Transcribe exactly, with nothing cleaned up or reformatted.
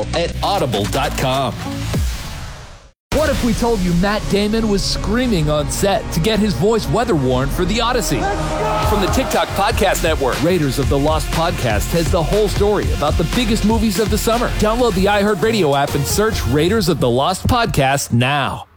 Audible at audible dot com. What if we told you Matt Damon was screaming on set to get his voice weather-worn for The Odyssey? From the TikTok Podcast Network, Raiders of the Lost Podcast has the whole story about the biggest movies of the summer. Download the iHeartRadio app and search Raiders of the Lost Podcast now.